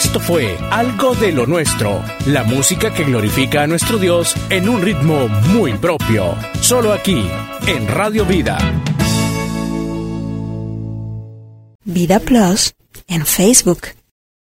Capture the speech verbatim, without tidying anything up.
Esto fue Algo de lo Nuestro, la música que glorifica a nuestro Dios en un ritmo muy propio. Solo aquí, en Radio Vida. Vida Plus en Facebook.